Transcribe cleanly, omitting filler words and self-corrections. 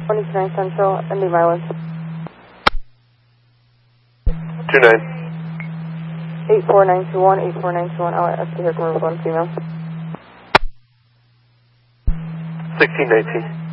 29 Central, Indy Mileage. 29. 84921, 84921, LRS, here, River 1 female. 1619.